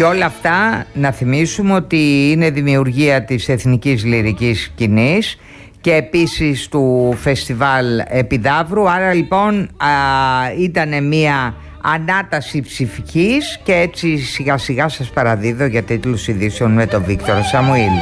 Και όλα αυτά να θυμίσουμε ότι είναι δημιουργία της Εθνικής Λυρικής Σκηνής και επίσης του Φεστιβάλ Επιδαύρου. Άρα λοιπόν ήταν μια ανάταση ψηφικής και έτσι σιγά σιγά σας παραδίδω για τίτλους ειδήσεων με τον Βίκτορο Σαμουήλ.